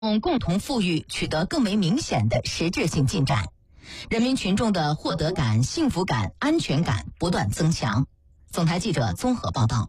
共同富裕取得更为明显的实质性进展，人民群众的获得感、幸福感、安全感不断增强。总台记者综合报道。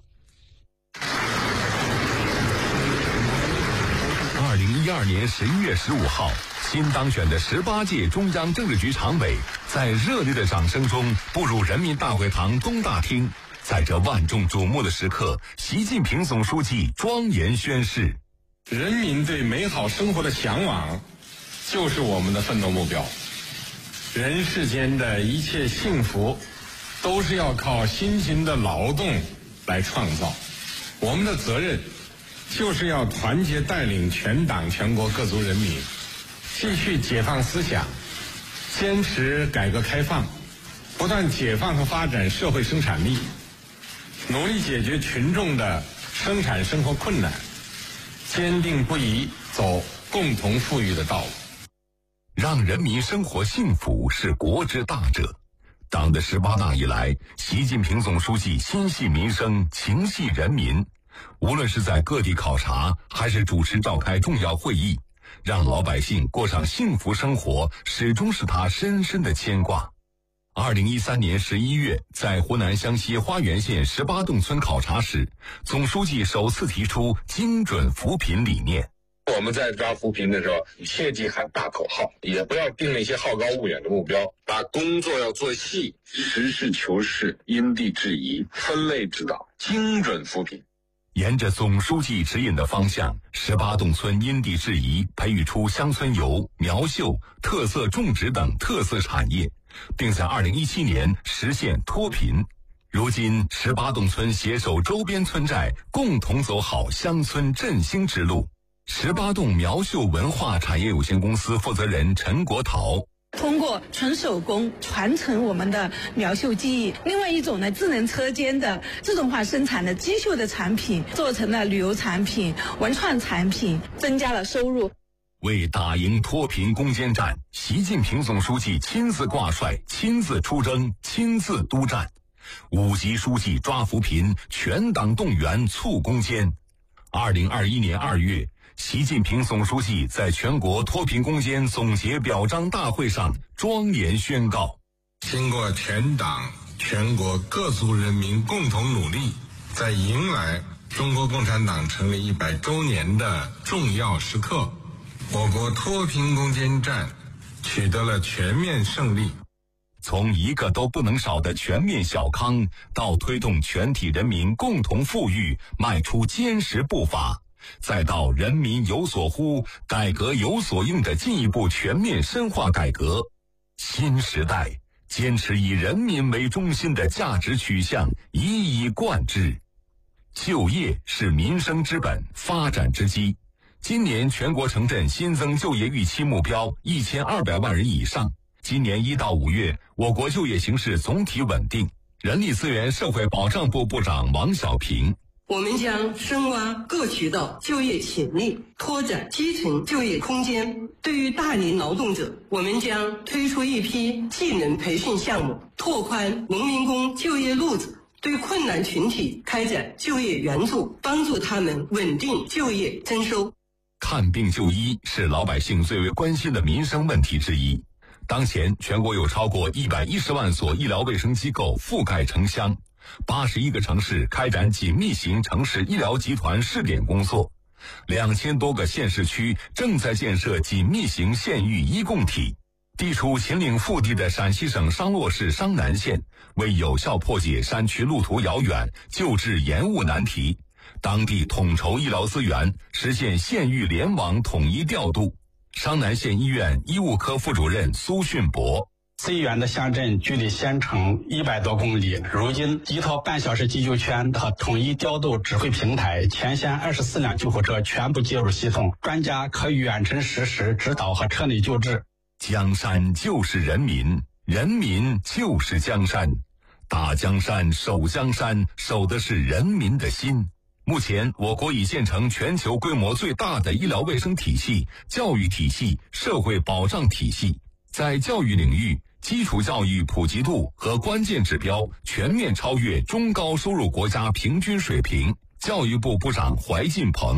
2012年11月15号，新当选的18届中央政治局常委在热烈的掌声中步入人民大会堂东大厅。在这万众瞩目的时刻，习近平总书记庄严宣誓： 人民对美好生活的向往就是我们的奋斗目标，人世间的一切幸福都是要靠辛勤的劳动来创造。我们的责任就是要团结带领全党全国各族人民，继续解放思想，坚持改革开放，不断解放和发展社会生产力，努力解决群众的生产生活困难，坚定不移走共同富裕的道路。 让人民生活幸福是国之大者。党的18大以来，习近平总书记心系民生，情系人民，无论是在各地考察，还是主持召开重要会议，让老百姓过上幸福生活，始终是他深深的牵挂。2013年11月，在湖南湘西花园县18洞村考察时，总书记首次提出精准扶贫理念。 我们在抓扶贫的时候，切忌喊大口号，也不要定了一些好高骛远的目标，把工作要做细，实事求是，因地制宜，分类指导，精准扶贫。 沿着总书记指引的方向，18洞村因地制宜培育出乡村游、苗绣、特色种植等特色产业，并在2017年实现脱贫。如今18洞村携手周边村寨，共同走好乡村振兴之路。18洞苗绣文化产业有限公司负责人陈国陶： 通过纯手工传承我们的苗绣技艺，另外一种呢，智能车间的自动化生产的机绣的产品，做成了旅游产品、文创产品，增加了收入。 为打赢脱贫攻坚战，习近平总书记亲自挂帅、亲自出征、亲自督战。5级书记抓扶贫，全党动员促攻坚。2021年2月，习近平总书记在全国脱贫攻坚总结表彰大会上庄严宣告： 经过全党全国各族人民共同努力，在迎来中国共产党成立100周年的重要时刻，我国脱贫攻坚战取得了全面胜利。 从一个都不能少的全面小康，到推动全体人民共同富裕迈出坚实步伐，再到人民有所呼，改革有所应的进一步全面深化改革，新时代坚持以人民为中心的价值取向一以贯之。就业是民生之本，发展之基。今年全国城镇新增就业预期目标1200万人以上。今年1到5月，我国就业形势总体稳定。人力资源社会保障部部长王小平： 我们将深挖各渠道就业潜力，拓展基层就业空间。对于大龄劳动者，我们将推出一批技能培训项目，拓宽农民工就业路子，对困难群体开展就业援助，帮助他们稳定就业增收。 看病就医是老百姓最为关心的民生问题之一。当前全国有超过110万所医疗卫生机构覆盖城乡，81个城市开展紧密型城市医疗集团试点工作，2000多个县市区正在建设紧密型县域医共体。地处秦岭腹地的陕西省商洛市商南县，为有效破解山区路途遥远、救治延误难题，当地统筹医疗资源，实现县域联网统一调度。商南县医院医务科副主任苏训博： 最远的乡镇距离县城100多公里，如今一套半小时急救圈和统一调度指挥平台，全县24辆救护车全部接入系统，专家可远程实时指导和车内救治。 江山就是人民，人民就是江山，打江山守江山，守的是人民的心。目前我国已建成全球规模最大的医疗卫生体系、教育体系、社会保障体系。在教育领域，基础教育普及度和关键指标全面超越中高收入国家平均水平。教育部部长怀进鹏：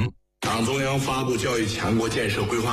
党中央发布教育强国建设规划